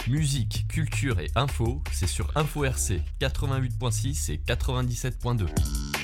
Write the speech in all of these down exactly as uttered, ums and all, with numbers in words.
Musique, culture et info, c'est sur Info R C quatre-vingt-huit virgule six et quatre-vingt-dix-sept virgule deux.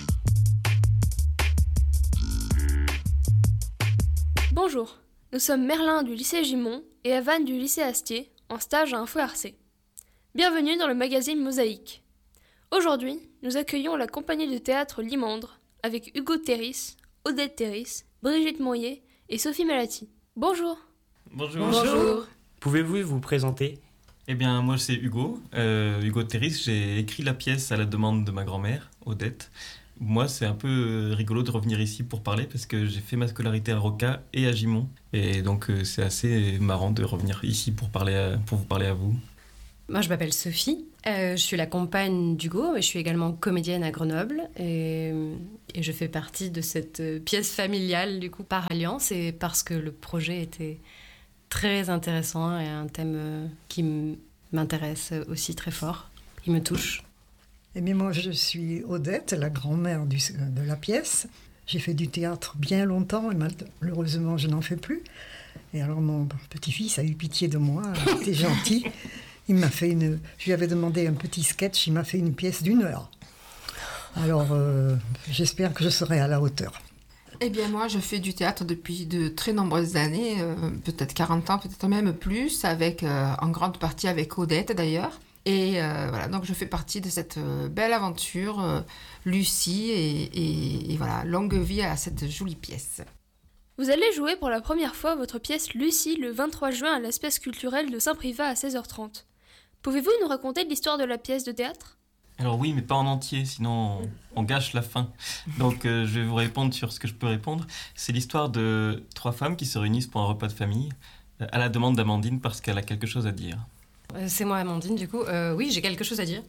Bonjour, nous sommes Merlin du lycée Gimont et Evan du lycée Astier, en stage à Info R C. Bienvenue dans le magazine Mosaïque. Aujourd'hui, nous accueillons la compagnie de théâtre Limandre avec Hugo Terris, Odette Terris, Brigitte Moyer et Sophie Malati. Bonjour. Bonjour. Bonjour. Pouvez-vous vous présenter ? Eh bien, moi c'est Hugo, euh, Hugo Terris. J'ai écrit la pièce à la demande de ma grand-mère, Odette. Moi, c'est un peu rigolo de revenir ici pour parler parce que j'ai fait ma scolarité à Roca et à Gimont. Et donc, euh, c'est assez marrant de revenir ici pour, parler à, pour vous parler à vous. Moi, je m'appelle Sophie. Euh, je suis la compagne d'Hugo, mais je suis également comédienne à Grenoble. Et, et je fais partie de cette pièce familiale, du coup, par alliance et parce que le projet était très intéressant et un thème qui m'intéresse aussi très fort. Il me touche. Eh bien, moi, je suis Odette, la grand-mère du, de la pièce. J'ai fait du théâtre bien longtemps et malheureusement, je n'en fais plus. Et alors, mon petit-fils a eu pitié de moi, il était gentil. Il m'a fait une... Je lui avais demandé un petit sketch, il m'a fait une pièce d'une heure. Alors, euh, j'espère que je serai à la hauteur. Eh bien, moi, je fais du théâtre depuis de très nombreuses années, euh, peut-être quarante ans, peut-être même plus, avec, euh, en grande partie avec Odette, d'ailleurs. Et euh, voilà, donc je fais partie de cette euh, belle aventure, euh, Lucie, et, et, et voilà, longue vie à cette jolie pièce. Vous allez jouer pour la première fois votre pièce Lucie le vingt-trois juin à l'Espace culturel de Saint-Privat à seize heures trente. Pouvez-vous nous raconter l'histoire de la pièce de théâtre ? Alors oui, mais pas en entier, sinon on, on gâche la fin. Donc euh, je vais vous répondre sur ce que je peux répondre. C'est l'histoire de trois femmes qui se réunissent pour un repas de famille, euh, à la demande d'Amandine parce qu'elle a quelque chose à dire. Euh, c'est moi, Amandine, du coup. Euh, oui, j'ai quelque chose à dire.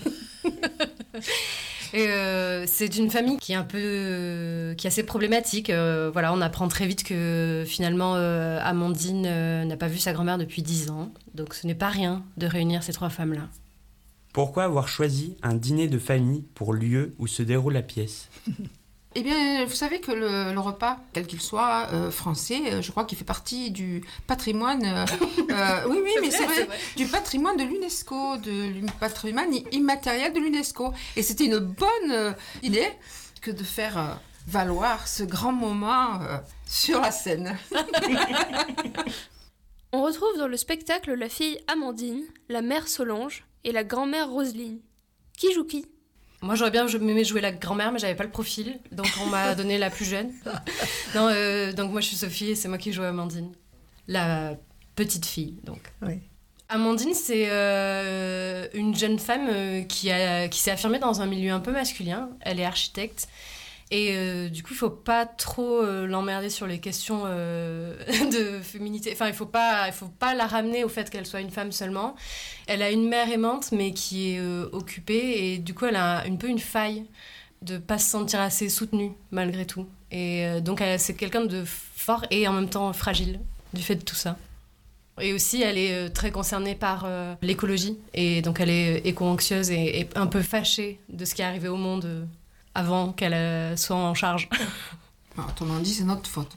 Et euh, c'est une famille qui est un peu, euh, qui est assez problématique. Euh, voilà, on apprend très vite que finalement euh, Amandine euh, n'a pas vu sa grand-mère depuis dix ans. Donc ce n'est pas rien de réunir ces trois femmes-là. Pourquoi avoir choisi un dîner de famille pour lieu où se déroule la pièce ? Eh bien, vous savez que le, le repas, quel qu'il soit, euh, français, euh, je crois qu'il fait partie du patrimoine... Euh, euh, oui, oui, mais c'est vrai, c'est vrai, du patrimoine de l'UNESCO, du patrimoine immatériel de l'UNESCO. Et c'était une bonne euh, idée que de faire euh, valoir ce grand moment euh, sur la scène. On retrouve dans le spectacle la fille Amandine, la mère Solange et la grand-mère Roselyne. Qui joue qui ? Moi, j'aurais bien aimé jouer la grand-mère, mais j'avais pas le profil, donc on m'a donné la plus jeune. Non, euh, donc moi, je suis Sophie et c'est moi qui joue Amandine, la petite fille, donc. Oui. Amandine, c'est euh, une jeune femme euh, qui, a, qui s'est affirmée dans un milieu un peu masculin. Elle est architecte. Et euh, du coup, il ne faut pas trop euh, l'emmerder sur les questions euh, de féminité. Enfin, il ne faut pas, il faut pas la ramener au fait qu'elle soit une femme seulement. Elle a une mère aimante, mais qui est euh, occupée. Et du coup, elle a un peu une faille de ne pas se sentir assez soutenue, malgré tout. Et euh, donc, elle, c'est quelqu'un de fort et en même temps fragile, du fait de tout ça. Et aussi, elle est euh, très concernée par euh, l'écologie. Et donc, elle est éco-anxieuse et, et un peu fâchée de ce qui est arrivé au monde euh, avant qu'elle euh, soit en charge. Alors, ton dit, c'est notre faute.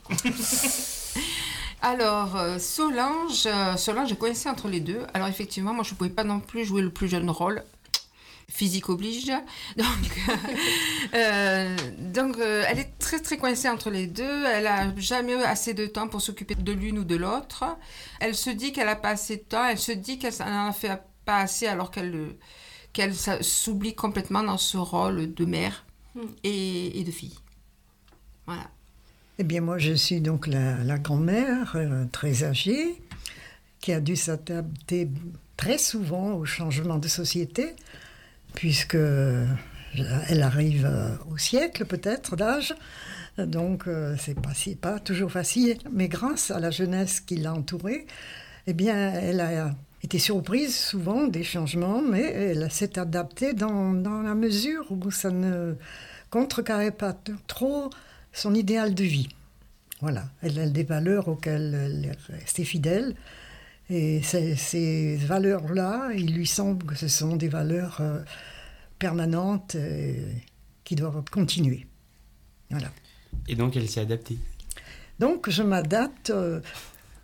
Alors, euh, Solange, euh, Solange est coincée entre les deux. Alors, effectivement, moi, je ne pouvais pas non plus jouer le plus jeune rôle. Physique oblige. Donc, euh, donc euh, elle est très, très coincée entre les deux. Elle n'a jamais eu assez de temps pour s'occuper de l'une ou de l'autre. Elle se dit qu'elle n'a pas assez de temps. Elle se dit qu'elle n'en a fait pas assez alors qu'elle, qu'elle s'oublie complètement dans ce rôle de mère et, et de fille. Voilà. Eh bien, moi, je suis donc la, la grand-mère, euh, très âgée, qui a dû s'adapter très souvent au changement de société, puisque euh, elle arrive euh, au siècle, peut-être, d'âge. Donc, euh, c'est pas, c'est pas toujours facile. Mais grâce à la jeunesse qui l'a entourée, eh bien, elle a été surprise souvent des changements, mais elle s'est adaptée dans, dans la mesure où ça ne contrecarrait pas trop son idéal de vie. Voilà, elle a des valeurs auxquelles elle est restée fidèle. Et ces, ces valeurs-là, il lui semble que ce sont des valeurs euh, permanentes euh, qui doivent continuer. Voilà. Et donc, elle s'est adaptée. Donc, je m'adapte. Euh,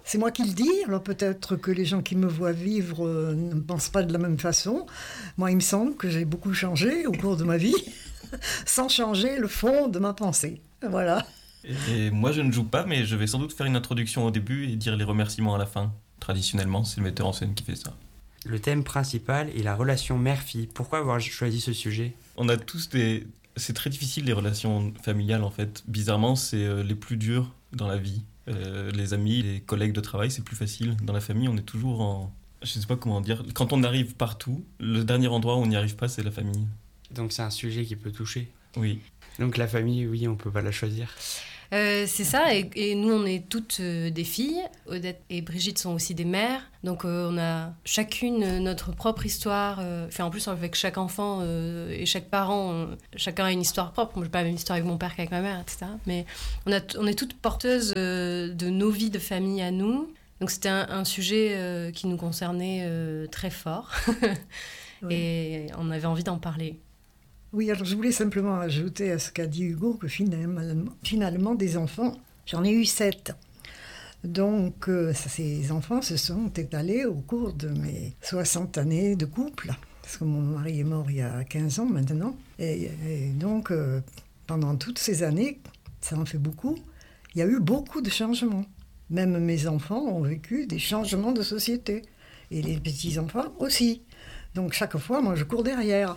c'est moi qui le dis. Alors peut-être que les gens qui me voient vivre euh, ne pensent pas de la même façon. Moi, il me semble que j'ai beaucoup changé au cours de ma vie, sans changer le fond de ma pensée. Voilà. Et, et moi, je ne joue pas, mais je vais sans doute faire une introduction au début et dire les remerciements à la fin. Traditionnellement, c'est le metteur en scène qui fait ça. Le thème principal est la relation mère-fille. Pourquoi avoir choisi ce sujet ? On a tous des... C'est très difficile, les relations familiales, en fait. Bizarrement, c'est euh, les plus dures dans la vie. Euh, les amis, les collègues de travail, c'est plus facile. Dans la famille, on est toujours en... Je ne sais pas comment dire. Quand on arrive partout, le dernier endroit où on n'y arrive pas, c'est la famille. Donc c'est un sujet qui peut toucher. Oui. Donc la famille, oui, on ne peut pas la choisir. Euh, c'est ça, et, et nous on est toutes euh, des filles. Odette et Brigitte sont aussi des mères, donc euh, on a chacune euh, notre propre histoire. Euh, enfin, en plus, avec chaque enfant euh, et chaque parent, on- chacun a une histoire propre. Moi, j'ai pas la même histoire avec mon père qu'avec ma mère, et cetera. Mais on, a t- on est toutes porteuses euh, de nos vies de famille à nous. Donc c'était un, un sujet euh, qui nous concernait euh, très fort, Oui. et on avait envie d'en parler. Oui, alors je voulais simplement ajouter à ce qu'a dit Hugo que finalement, finalement des enfants, j'en ai eu sept. Donc euh, ça, ces enfants se sont étalés au cours de mes soixante années de couple, parce que mon mari est mort il y a quinze ans maintenant. Et, et donc euh, pendant toutes ces années, ça en fait beaucoup, il y a eu beaucoup de changements. Même mes enfants ont vécu des changements de société. Et les petits-enfants aussi. Donc chaque fois, moi je cours derrière.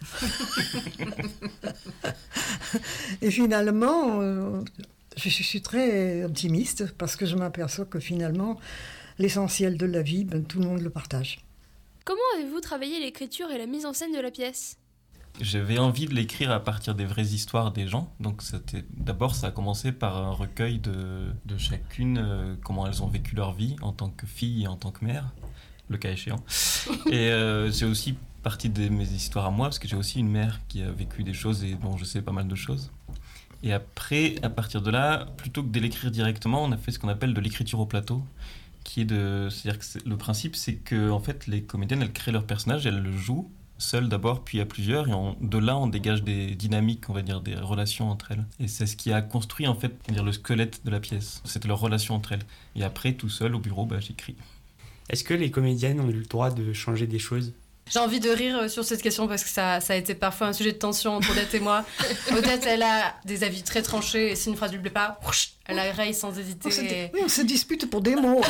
Et finalement, euh, je, je suis très optimiste parce que je m'aperçois que finalement, l'essentiel de la vie, ben, tout le monde le partage. Comment avez-vous travaillé l'écriture et la mise en scène de la pièce ? J'avais envie de l'écrire à partir des vraies histoires des gens. Donc c'était... d'abord, ça a commencé par un recueil de, de chacune, euh, comment elles ont vécu leur vie en tant que fille et en tant que mère, le cas échéant. Et euh, c'est aussi partie de mes histoires à moi, parce que j'ai aussi une mère qui a vécu des choses et dont je sais pas mal de choses. Et après, à partir de là, plutôt que de l'écrire directement, on a fait ce qu'on appelle de l'écriture au plateau, qui est de... C'est-à-dire que c'est... le principe, c'est que en fait, les comédiennes, elles créent leur personnage, elles le jouent, seules d'abord, puis à plusieurs, et on... de là, on dégage des dynamiques, on va dire, des relations entre elles. Et c'est ce qui a construit, en fait, on va dire, le squelette de la pièce. C'était leur relation entre elles. Et après, tout seul, au bureau, bah, j'écris. Est-ce que les comédiennes ont eu le droit de changer des choses ? J'ai envie de rire sur cette question parce que ça, ça a été parfois un sujet de tension entre Odette et moi. Odette, elle a des avis très tranchés et si une phrase lui plaît pas, elle la raye sans hésiter. On se, Et... oui, on se dispute pour des mots.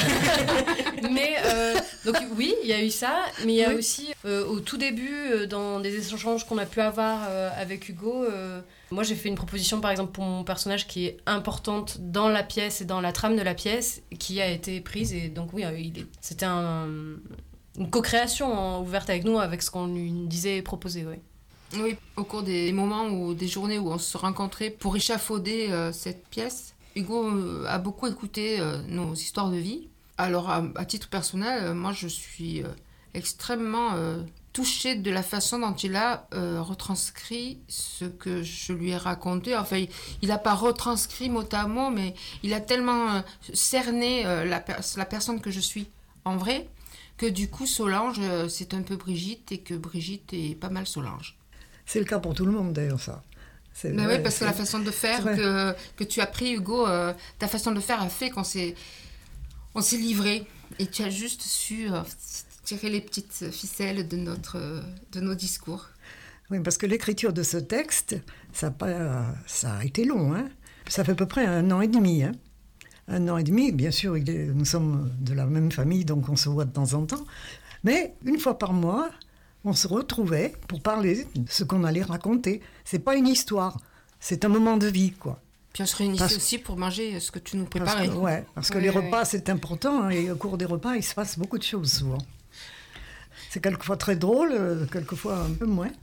Mais euh, donc oui, il y a eu ça, mais il y a Oui. aussi euh, au tout début, euh, dans des échanges qu'on a pu avoir euh, avec Hugo, euh, moi j'ai fait une proposition par exemple pour mon personnage qui est importante dans la pièce et dans la trame de la pièce, qui a été prise et donc oui, euh, il est, c'était un, une co-création hein, ouverte avec nous, avec ce qu'on lui disait et proposait, oui. Oui, au cours des moments ou des journées où on se rencontrait pour échafauder euh, cette pièce, Hugo euh, a beaucoup écouté euh, nos histoires de vie. Alors, à, à titre personnel, euh, moi, je suis euh, extrêmement euh, touchée de la façon dont il a euh, retranscrit ce que je lui ai raconté. Enfin, il n'a pas retranscrit mot à mot, mais il a tellement euh, cerné euh, la, per- la personne que je suis en vrai, que du coup, Solange, euh, c'est un peu Brigitte, et que Brigitte est pas mal Solange. C'est le cas pour tout le monde d'ailleurs, ça. C'est Ben vrai, oui, parce que c'est- la façon de faire c'est vrai. que, que tu as pris, Hugo, euh, ta façon de faire a fait qu'on s'est, on s'est livré. Et tu as juste su euh, tirer les petites ficelles de, notre, euh, de nos discours. Oui, parce que l'écriture de ce texte, ça a, pas, ça a été long. Hein. Ça fait à peu près un an et demi. Hein. Un an et demi, bien sûr, il est- nous sommes de la même famille, donc on se voit de temps en temps. Mais une fois par mois, on se retrouvait pour parler de ce qu'on allait raconter. C'est pas une histoire, c'est un moment de vie, quoi. Puis on se réunissait Parce- aussi pour manger ce que tu nous Parce préparais. que, ouais, parce que Oui, les oui. repas, c'est important, hein, et au cours des repas, il se passe beaucoup de choses, souvent. C'est quelquefois très drôle, euh, quelquefois un peu moins.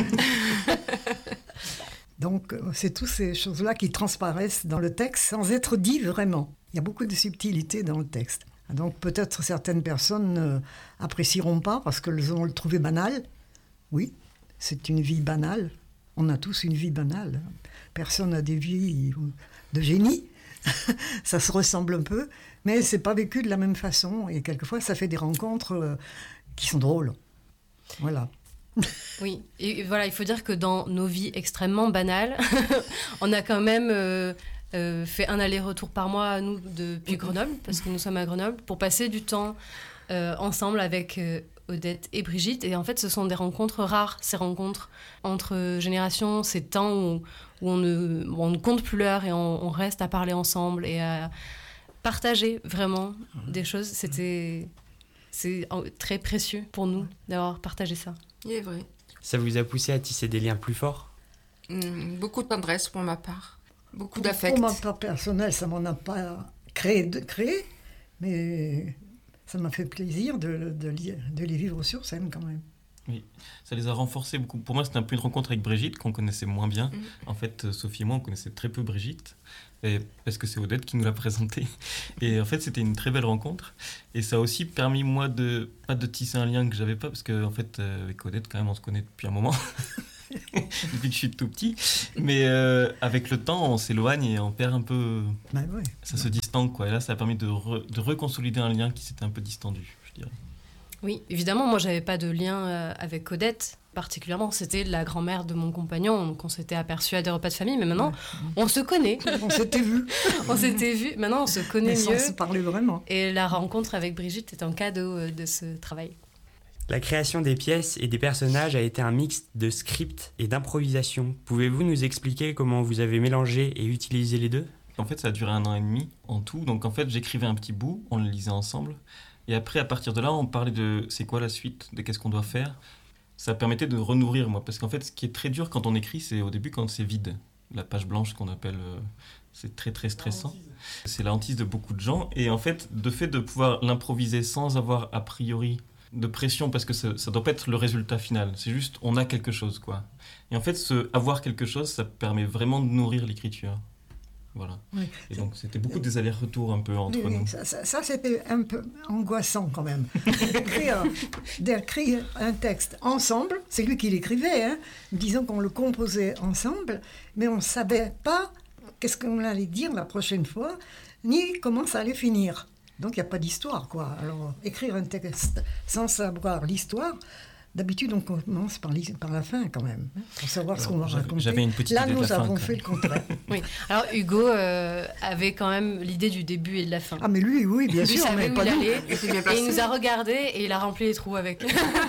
Donc, euh, c'est toutes ces choses-là qui transparaissent dans le texte sans être dit vraiment. Il y a beaucoup de subtilité dans le texte. Donc, peut-être certaines personnes euh, apprécieront pas parce qu'elles vont le trouver banal. Oui, c'est une vie banale. On a tous une vie banale. Personne n'a des vies de génie. Ça se ressemble un peu, mais c'est pas vécu de la même façon. Et quelquefois, ça fait des rencontres euh, qui sont drôles. Voilà. Oui, et voilà, il faut dire que dans nos vies extrêmement banales, on a quand même euh, euh, fait un aller-retour par mois, nous, depuis Grenoble, parce que nous sommes à Grenoble, pour passer du temps euh, ensemble avec euh, Odette et Brigitte. Et en fait, ce sont des rencontres rares, ces rencontres entre générations, ces temps où, où on, ne, où on ne compte plus l'heure et on, on reste à parler ensemble et à partager vraiment des choses. C'était c'est très précieux pour nous d'avoir partagé ça. Il est vrai. Ça vous a poussé à tisser des liens plus forts ? Mmh, beaucoup de tendresse pour ma part. Beaucoup Pour- d'affect. Pour ma part personnelle, ça m'en a pas créé de créer, mais ça m'a fait plaisir de, de, li- de les vivre sur scène quand même. Ça les a renforcés beaucoup. Pour moi, c'était un peu une rencontre avec Brigitte qu'on connaissait moins bien. Mhm. En fait, euh, Sophie et moi, on connaissait très peu Brigitte, et parce que c'est Odette qui nous l'a présentée. Et en fait, c'était une très belle rencontre. Et ça a aussi permis, moi, de pas de tisser un lien que j'avais pas, parce qu'en en fait, euh, avec Odette, quand même, on se connaît depuis un moment, depuis que je suis tout petit. Mais euh, avec le temps, on s'éloigne et on perd un peu... Ben ouais. Ça se distend, quoi. Et là, ça a permis de, re- de reconsolider un lien qui s'était un peu distendu, je dirais. Oui, évidemment, moi, j'avais pas de lien euh, avec Odette particulièrement. C'était la grand-mère de mon compagnon, donc on s'était aperçu à des repas de famille. Mais maintenant, on se connaît. On s'était vus, On s'était vus. Maintenant, on se connaît mais sans mieux. se parler vraiment. Et la rencontre avec Brigitte est un cadeau euh, de ce travail. La création des pièces et des personnages a été un mix de script et d'improvisation. Pouvez-vous nous expliquer comment vous avez mélangé et utilisé les deux ? En fait, ça a duré un an et demi en tout. Donc, en fait, j'écrivais un petit bout, on le lisait ensemble. Et après, à partir de là, on parlait de c'est quoi la suite, de qu'est-ce qu'on doit faire. Ça permettait de renourrir, moi. Parce qu'en fait, ce qui est très dur quand on écrit, c'est au début quand c'est vide. La page blanche qu'on appelle, euh, c'est très très stressant. C'est la hantise de beaucoup de gens. Et en fait, de fait de pouvoir l'improviser sans avoir a priori de pression, parce que ça ne doit pas être le résultat final. C'est juste, on a quelque chose, quoi. Et en fait, ce avoir quelque chose, ça permet vraiment de nourrir l'écriture. Voilà. Oui. Et donc, c'était beaucoup des allers-retours un peu entre Oui, nous. Ça, ça- ça, c'était un peu angoissant quand même. D'écrire, d'écrire un texte ensemble, c'est lui qui l'écrivait, hein. Disons qu'on le composait ensemble, mais on ne savait pas qu'est-ce qu'on allait dire la prochaine fois, ni comment ça allait finir. Donc il n'y a pas d'histoire, quoi. Alors, écrire un texte sans savoir l'histoire, d'habitude on commence par, l'hi- par la fin quand même, hein, pour savoir ce qu'on va J'avais- raconter. j'avais une petite Là, idée de nous la fin, avons quand fait même. le contraire. Oui. Alors, Hugo euh, avait quand même l'idée du début et de la fin. Ah, mais lui, oui, bien Lui sûr, savait mais où pas il nous. allait. Il était bien Et placé. il nous a regardés et il a rempli les trous avec.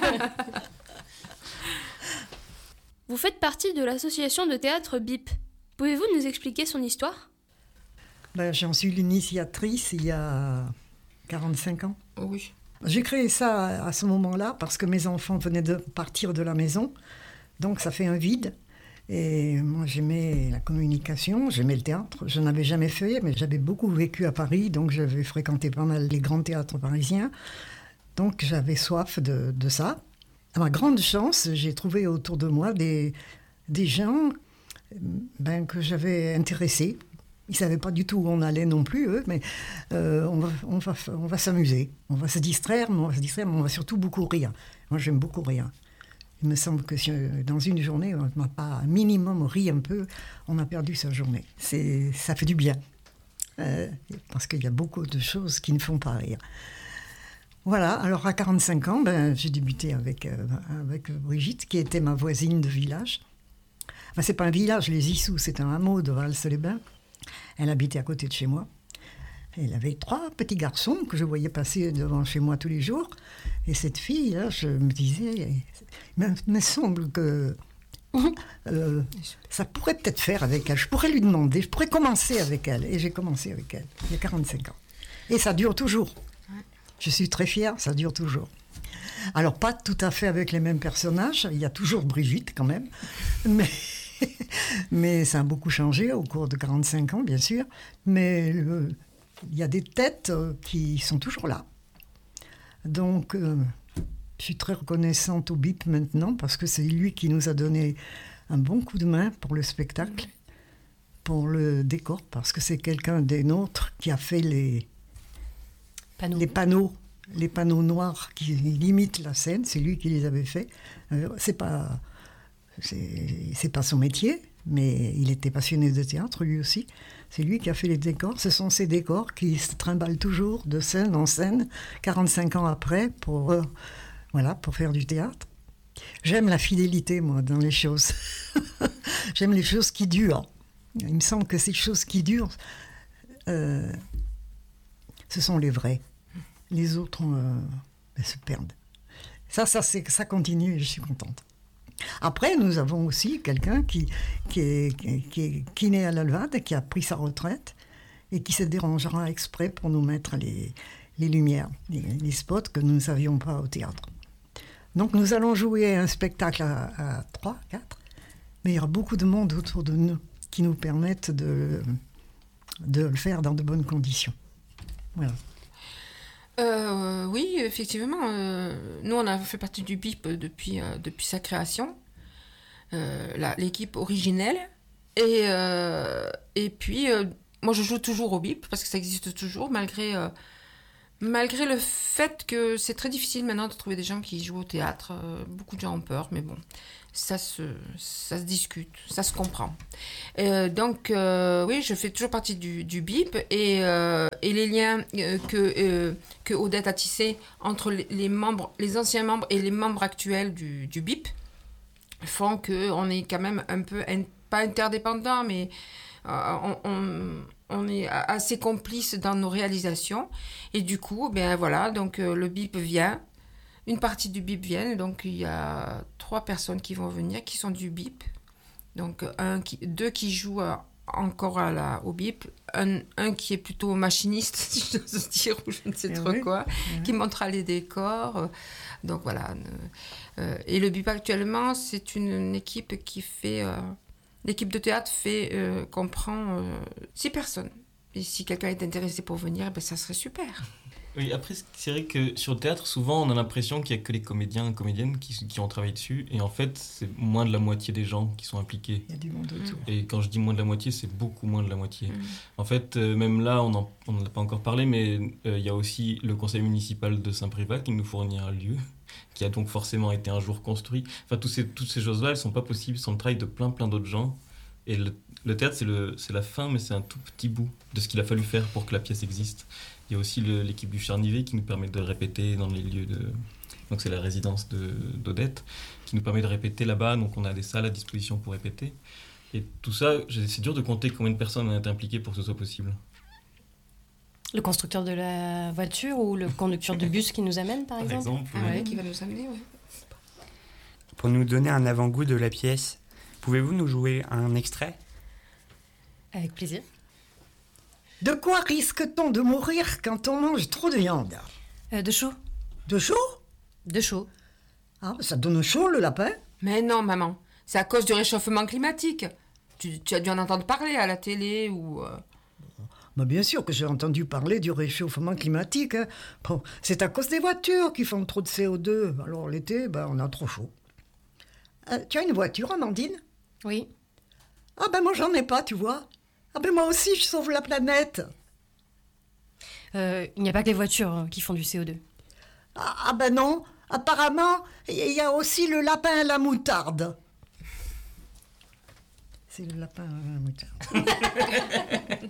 Vous faites partie de l'association de théâtre B I P. Pouvez-vous nous expliquer son histoire ? Ben, j'en suis l'initiatrice il y a quarante-cinq ans. Oh oui. J'ai créé ça à ce moment-là parce que mes enfants venaient de partir de la maison. Donc ça fait un vide. Et moi j'aimais la communication, j'aimais le théâtre. Je n'avais jamais fait, mais j'avais beaucoup vécu à Paris. Donc j'avais fréquenté pas mal les grands théâtres parisiens. Donc j'avais soif de, de ça. À ma grande chance, j'ai trouvé autour de moi des, des gens ben, que j'avais intéressés. Ils ne savaient pas du tout où on allait non plus, eux, mais euh, on va, on va, on va s'amuser. On va se distraire, mais on va se distraire, mais on va surtout beaucoup rire. Moi, j'aime beaucoup rire. Il me semble que si, euh, dans une journée, on n'a pas un minimum ri un peu, on a perdu sa journée. C'est, ça fait du bien. Euh, parce qu'il y a beaucoup de choses qui ne font pas rire. Voilà, alors à quarante-cinq ans, ben, j'ai débuté avec, euh, avec Brigitte, qui était ma voisine de village. Enfin, c'est pas un village, les Issous, c'est un hameau de Vals-les-Bains. Elle habitait à côté de chez moi. Elle avait trois petits garçons que je voyais passer devant chez moi tous les jours. Et cette fille-là, je me disais, il me semble que euh, ça pourrait peut-être faire avec elle. Je pourrais lui demander, je pourrais commencer avec elle. Et j'ai commencé avec elle, il y a quarante-cinq ans. Et ça dure toujours. Je suis très fière, ça dure toujours. Alors, pas tout à fait avec les mêmes personnages. Il y a toujours Brigitte, quand même. Mais... Mais ça a beaucoup changé au cours de quarante-cinq ans, bien sûr. Mais euh, il y a des têtes euh, qui sont toujours là. Donc, euh, je suis très reconnaissante au B I P maintenant, parce que c'est lui qui nous a donné un bon coup de main pour le spectacle, pour le décor, parce que c'est quelqu'un des nôtres qui a fait les, Panneau. les panneaux, les panneaux noirs qui limitent la scène. C'est lui qui les avait faits. Euh, c'est pas... C'est, c'est pas son métier, mais il était passionné de théâtre lui aussi. C'est lui qui a fait les décors. Ce sont ces décors qui se trimballent toujours de scène en scène, quarante-cinq ans après, pour, euh, voilà, pour faire du théâtre. J'aime la fidélité, moi, dans les choses. J'aime les choses qui durent. il me semble que ces choses qui durent, euh, ce sont les vrais. Les autres euh, ben, se perdent. Ça, ça, c'est, ça continue et je suis contente. Après, nous avons aussi quelqu'un qui, qui, est, qui, qui est kiné à la Levade, qui a pris sa retraite et qui se dérangera exprès pour nous mettre les, les lumières, les, les spots que nous ne savions pas au théâtre. Donc nous allons jouer un spectacle à, à trois, quatre, mais il y aura beaucoup de monde autour de nous qui nous permettent de, de le faire dans de bonnes conditions. Voilà. Euh, oui, effectivement. Euh, nous, on a fait partie du B I P depuis, euh, depuis sa création, euh, la, l'équipe originelle. Et, euh, et puis, euh, moi, je joue toujours au B I P parce que ça existe toujours, malgré, euh, malgré le fait que c'est très difficile maintenant de trouver des gens qui jouent au théâtre. Euh, beaucoup de gens ont peur, mais bon, ça se, ça se discute, ça se comprend. Euh, donc, euh, oui, je fais toujours partie du, du B I P et, euh, et les liens euh, que, euh, que Odette a tissés entre les, les membres, les anciens membres et les membres actuels du, du B I P font qu'on est quand même un peu, in, pas interdépendants, mais euh, on, on, on est assez complices dans nos réalisations. Et du coup, ben voilà, donc euh, le B I P vient. Une partie du B I P vient, donc il y a trois personnes qui vont venir, qui sont du B I P. Donc un qui, deux qui jouent à, encore à la, au B I P, un, un qui est plutôt machiniste, si je dois dire, ou je ne sais Et trop oui. quoi, Oui. qui montrera les décors. Donc voilà. Euh, et le B I P actuellement, c'est une, une équipe qui fait... Euh, l'équipe de théâtre fait, euh, comprend euh, six personnes. Et si quelqu'un est intéressé pour venir, ben, ça serait super. Oui, après, c'est vrai que sur le théâtre, souvent, on a l'impression qu'il n'y a que les comédiens et comédiennes qui, qui ont travaillé dessus. Et en fait, c'est moins de la moitié des gens qui sont impliqués. Il y a du monde autour. Et quand je dis moins de la moitié, c'est beaucoup moins de la moitié. Mm. En fait, euh, même là, on n'en a pas encore parlé, mais euh, il y a aussi le conseil municipal de Saint-Privat qui nous fournit un lieu, qui a donc forcément été un jour construit. Enfin, tous ces, toutes ces choses-là, elles ne sont pas possibles sans le travail de plein, plein d'autres gens. Et le, le théâtre, c'est, le, c'est la fin, mais c'est un tout petit bout de ce qu'il a fallu faire pour que la pièce existe. Il y a aussi le, l'équipe du Charnivet qui nous permet de répéter dans les lieux de... Donc c'est la résidence de, d'Odette, qui nous permet de répéter là-bas. Donc on a des salles à disposition pour répéter. Et tout ça, c'est dur de compter combien de personnes ont été impliquées pour que ce soit possible. Le constructeur de la voiture ou le conducteur du bus qui nous amène, par Par exemple, exemple, Ah oui. ouais, qui va nous amener, ouais. Pour nous donner un avant-goût de la pièce, pouvez-vous nous jouer un extrait ? Avec plaisir. De quoi risque-t-on de mourir quand on mange trop de viande? Euh, de chaud. De chaud? De chaud. Ah, ça donne chaud le lapin? Mais non, maman, c'est à cause du réchauffement climatique. Tu, tu as dû en entendre parler à la télé ou... euh, Bah, bien sûr que j'ai entendu parler du réchauffement climatique. Hein. Bon, c'est à cause des voitures qui font trop de C O deux. Alors l'été, bah, on a trop chaud. Euh, tu as une voiture, Amandine? Oui. Ah ben moi j'en ai pas, tu vois. Ah ben moi aussi je sauve la planète. Euh, il n'y a pas que les voitures euh, qui font du C O deux. Ah, ah ben non, apparemment il y a aussi le lapin à la moutarde. C'est le lapin à la moutarde.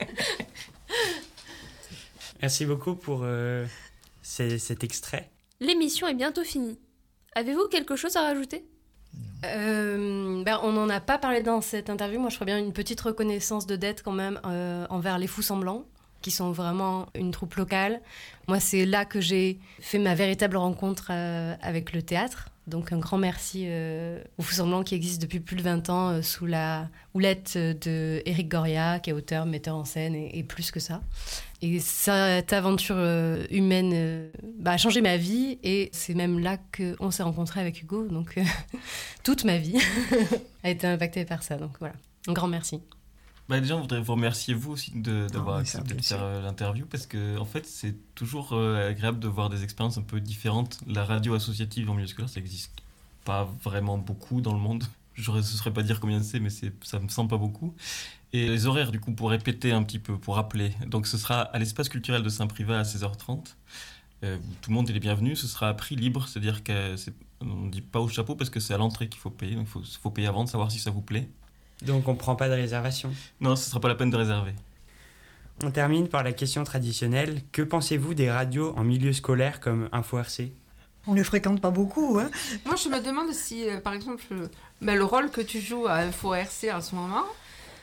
Merci beaucoup pour euh, ces- cet extrait. L'émission est bientôt finie. Avez-vous quelque chose à rajouter ? Euh, ben, on n'en a pas parlé dans cette interview. Moi, je ferais bien une petite reconnaissance de dette quand même euh, envers les Fous Semblants, qui sont vraiment une troupe locale. Moi, c'est là que j'ai fait ma véritable rencontre euh, avec le théâtre. Donc, un grand merci euh, aux Fous Semblants qui existent depuis plus de vingt ans euh, sous la houlette de Éric Goria, qui est auteur, metteur en scène et, et plus que ça. Et cette aventure euh, humaine euh, bah, a changé ma vie et c'est même là qu'on s'est rencontrés avec Hugo. Donc, euh, toute ma vie a été impactée par ça. Donc, voilà. Un grand merci. Bah déjà, on voudrait vous remercier vous aussi de, d'avoir Ah oui, ça, accepté de bien sûr. faire euh, l'interview parce que en fait, c'est toujours euh, agréable de voir des expériences un peu différentes. La radio associative en milieu scolaire, ça n'existe pas vraiment beaucoup dans le monde. Je ne saurais pas dire combien c'est, mais c'est, ça me semble pas beaucoup. Et les horaires, du coup, pour répéter un petit peu, pour rappeler. Donc, ce sera à l'espace culturel de Saint-Privat à seize heures trente. Euh, tout le monde est les bienvenus. Ce sera à prix libre, c'est-à-dire qu'on ne dit pas au chapeau parce que c'est à l'entrée qu'il faut payer. Donc, il faut, faut payer avant de savoir si ça vous plaît. Donc on ne prend pas de réservation. Non, ce ne sera pas la peine de réserver. On termine par la question traditionnelle. Que pensez-vous des radios en milieu scolaire comme Info R C ? On les fréquente pas beaucoup, hein. Moi, je me demande si, euh, par exemple, euh, ben, le rôle que tu joues à Info R C en ce moment,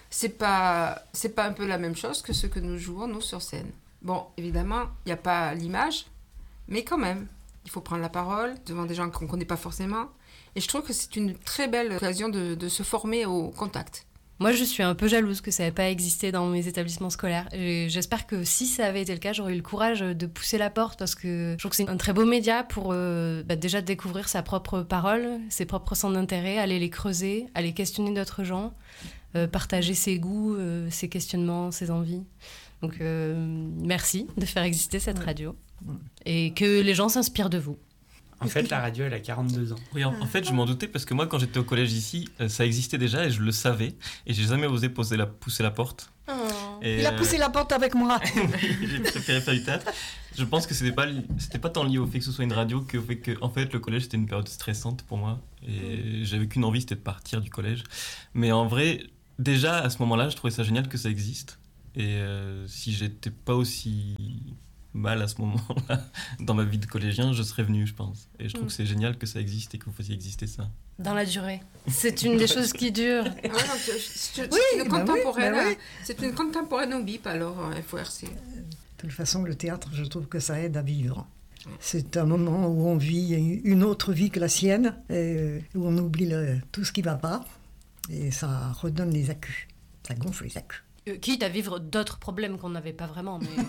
c'est pas, c'est pas un peu la même chose que ce que nous jouons, nous, sur scène. Bon, évidemment, il n'y a pas l'image, mais quand même, il faut prendre la parole devant des gens qu'on ne connaît pas forcément. Et je trouve que c'est une très belle occasion de, de se former au contact. Moi, je suis un peu jalouse que ça n'ait pas existé dans mes établissements scolaires. Et j'espère que si ça avait été le cas, j'aurais eu le courage de pousser la porte parce que je trouve que c'est un très beau média pour euh, bah, déjà découvrir sa propre parole, ses propres centres d'intérêt, aller les creuser, aller questionner d'autres gens, euh, partager ses goûts, euh, ses questionnements, ses envies. Donc, euh, merci de faire exister cette radio et que les gens s'inspirent de vous. En fait, la radio, elle a quarante-deux ans. Oui, en, en fait, je m'en doutais parce que moi, quand j'étais au collège ici, euh, ça existait déjà et je le savais. Et j'ai jamais osé poser la, pousser la porte. Oh. Et, Il a poussé la porte avec moi. j'ai préféré faire du théâtre. Je pense que c'était pas, li- c'était pas tant lié au fait que ce soit une radio qu'au fait que, en fait, le collège, c'était une période stressante pour moi. Et j'avais qu'une envie, c'était de partir du collège. Mais en vrai, déjà, à ce moment-là, je trouvais ça génial que ça existe. Et euh, si j'étais pas aussi mal à ce moment-là dans ma vie de collégien, je serais venu, je pense. Et je trouve Mm. que c'est génial que ça existe et que vous fassiez exister ça. Dans la durée. C'est une des choses qui durent. Ah ouais, donc, c'est, c'est Oui, une bah oui, contemporaine, bah oui. c'est une contemporaine au B I P, alors, euh, F O R C. De toute façon, le théâtre, je trouve que ça aide à vivre. C'est un moment où on vit une autre vie que la sienne, et où on oublie le- tout ce qui ne va pas, et ça redonne les accus. Ça gonfle les accus. Euh, quitte à vivre d'autres problèmes qu'on n'avait pas vraiment. Mais,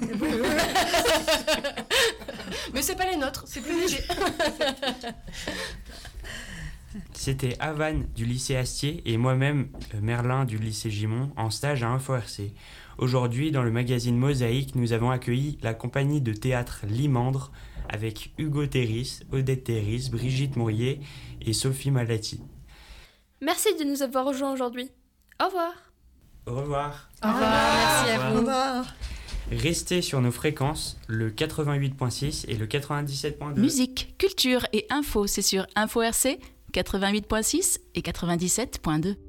mais c'est pas les nôtres, c'est plus léger. C'était Havane du lycée Astier et moi-même, euh, Merlin du lycée Gimont, en stage à Info R C. Aujourd'hui, dans le magazine Mosaïque, nous avons accueilli la compagnie de théâtre Limandre avec Hugo Terris, Odette Terris, Brigitte Mourier et Sophie Malati. Merci de nous avoir rejoints aujourd'hui. Au revoir. Au revoir. Au revoir, merci à Au vous. revoir. Restez sur nos fréquences, le quatre-vingt-huit point six et le quatre-vingt-dix-sept point deux. Musique, culture et info, c'est sur Info R C quatre-vingt-huit point six et quatre-vingt-dix-sept point deux.